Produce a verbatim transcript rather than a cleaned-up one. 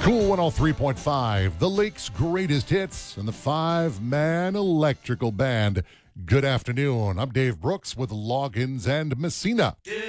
Cool one oh three point five, the Lake's greatest hits, and the five-man electrical band. Good afternoon. I'm Dave Brooks with Loggins and Messina.